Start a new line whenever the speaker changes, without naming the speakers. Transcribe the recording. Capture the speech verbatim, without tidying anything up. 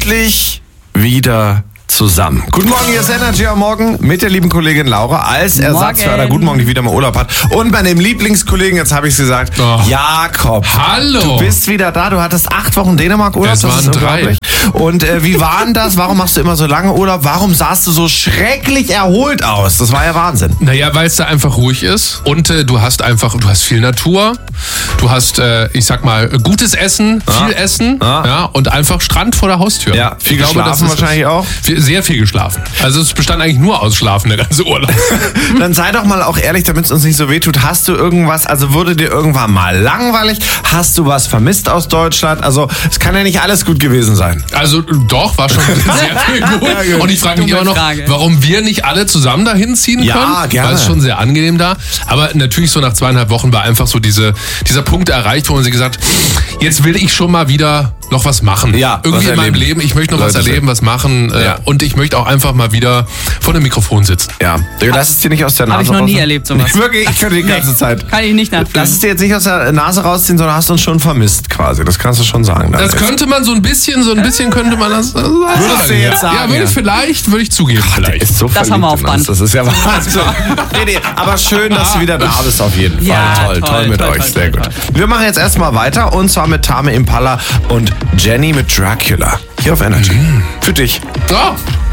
endlich wieder zusammen. Guten Morgen, hier ist Energy am Morgen mit der lieben Kollegin Laura als Ersatz für einer Guten Morgen, die wieder mal Urlaub hat. Und bei dem Lieblingskollegen, jetzt habe ich es gesagt,
oh.
Jakob.
Hallo.
Du bist wieder da. Du hattest acht Wochen Dänemark-Urlaub.
Es waren drei.
Und äh, wie war denn das? Warum machst du immer so lange Urlaub? Warum sahst du so schrecklich erholt aus? Das war ja Wahnsinn.
Naja, weil es da einfach ruhig ist und äh, du hast einfach, du hast viel Natur, du hast, äh, ich sag mal, gutes Essen, viel
ja.
Essen
ja.
Ja, und einfach Strand vor der Haustür.
Ja, viel
ich
geschlafen
glaube, das ist
wahrscheinlich auch.
Viel, sehr viel geschlafen. Also es bestand eigentlich nur aus Schlafen, der ganze Urlaub.
Dann sei doch mal auch ehrlich, damit es uns nicht so wehtut. Hast du irgendwas, also wurde dir irgendwann mal langweilig? Hast du was vermisst aus Deutschland? Also es kann ja nicht alles gut gewesen sein.
Also doch, war schon sehr viel gut.
Ja,
und ich frage mich
Dumme
immer noch,
Frage.
warum wir nicht alle zusammen dahin ziehen
Ja,
können.
gerne.
Weil es schon sehr angenehm da. Aber natürlich so nach zweieinhalb Wochen war einfach so diese, dieser Punkt erreicht, wo man sich gesagt, jetzt will ich schon mal wieder noch was machen.
Ja,
irgendwie
was
in meinem
erleben.
Leben. Ich möchte noch
Leute
was erleben, was machen. Äh,
Ja.
Und ich möchte auch einfach mal wieder vor dem Mikrofon sitzen.
Ja, lass es dir nicht aus der Nase
Habe ich noch nie
rausziehen.
erlebt, sowas.
Wirklich, ich könnte die ganze Zeit.
Kann ich nicht
Lass
nachfühlen.
es dir jetzt nicht aus der Nase rausziehen, sondern hast uns schon vermisst quasi. Das kannst du schon sagen. dann
Das
jetzt.
könnte man so ein bisschen, so ein bisschen könnte man das äh, sagen.
Würdest du jetzt sagen,
Ja, würde ich
ja.
vielleicht, würde ich zugeben.
Der
vielleicht.
ist so
Das haben wir auf
verliebt in uns.
Band.
Das ist ja Wahnsinn. nee, nee, aber schön, dass du wieder da bist auf jeden Fall.
Ja,
toll, toll,
toll,
mit
toll,
euch.
toll,
Sehr
toll,
gut. Wir machen jetzt erstmal weiter und zwar mit Tame Impala und Jenny mit Dracula. Hier auf Energy. Für dich.
Oh.